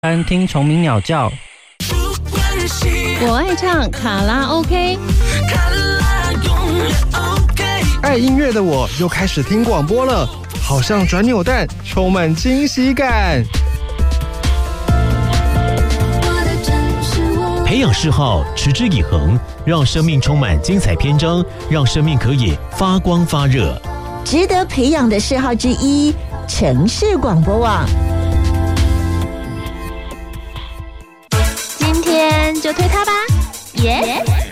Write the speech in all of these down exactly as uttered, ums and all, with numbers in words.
安听虫鸣鸟叫， 我爱唱卡拉 OK， 爱音乐的我又开始听广播了，好像转扭蛋，充满惊喜感。 培养嗜好，持之以恒，让生命充满精彩篇章，让生命可以发光发热。 值得培养的嗜好之一，城市广播网。 今天就推它吧，耶、yeah!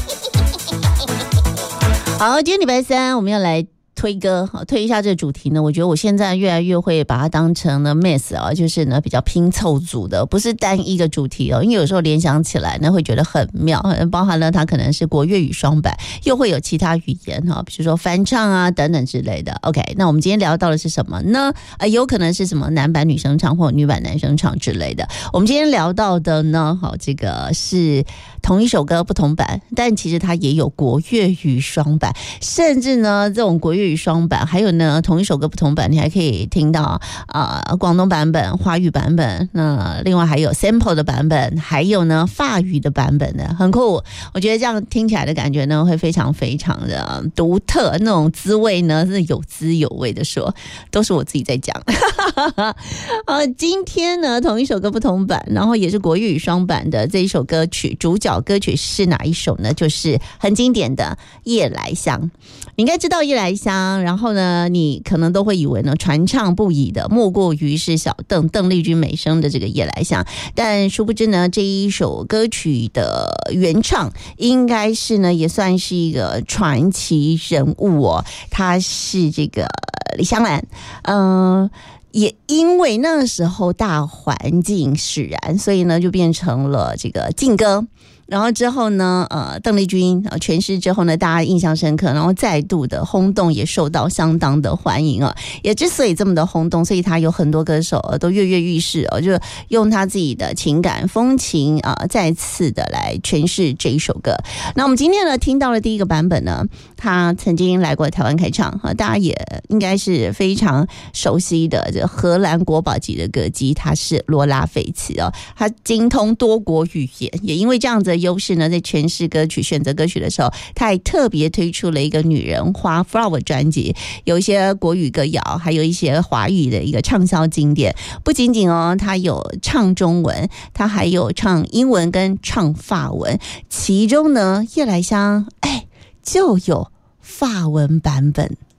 好，今天礼拜三我们要来推歌，推一下这个主题呢，我觉得我现在越来越会把它当成了 mess 啊，就是呢比较拼凑组的，不是单一个主题哦，因为有时候联想起来呢会觉得很妙，包含了它可能是国粤语双版，又会有其他语言哈，比如说翻唱啊等等之类的。OK， 那我们今天聊到的是什么呢？呃，有可能是什么男版女生唱或女版男生唱之类的。我们今天聊到的呢，好，这个是同一首歌不同版，但其实它也有国粤语双版，甚至呢这种国粤语双版，还有呢同一首歌不同版，你还可以听到啊、呃、广东版本、华语版本，那另外还有 sample 的版本，还有呢法语的版本的，很酷。我觉得这样听起来的感觉呢会非常非常的独特，那种滋味呢是有滋有味的说，都是我自己在讲。呃，今天呢同一首歌不同版，然后也是国粤语双版的这一首歌曲，主角歌曲是哪一首呢？就是很经典的《夜来香》。你应该知道《夜来香》，然后呢你可能都会以为呢传唱不已的莫过于是小邓邓丽君美声的这个《夜来香》，但殊不知呢这一首歌曲的原唱应该是呢也算是一个传奇人物哦，他是这个李香兰。嗯、呃也因为那时候大环境使然，所以呢就变成了这个禁歌。然后之后呢，呃，邓丽君呃诠释之后呢，大家印象深刻，然后再度的轰动，也受到相当的欢迎啊。也之所以这么的轰动，所以他有很多歌手、呃、都跃跃欲试哦，就用他自己的情感风情啊、呃，再次的来诠释这一首歌。那我们今天呢听到的第一个版本呢，他曾经来过台湾开唱啊，大家也应该是非常熟悉的，这荷兰国宝级的歌姬，他是罗拉菲茨哦，他精通多国语言，也因为这样子优势呢，在诠释歌曲、选择歌曲的时候，他还特别推出了一个女人花 Flower 专辑，有一些国语歌谣，还有一些华语的一个畅销经典。不仅仅哦，他有唱中文，他还有唱英文跟唱法文，其中呢，夜来香哎就有法文版本。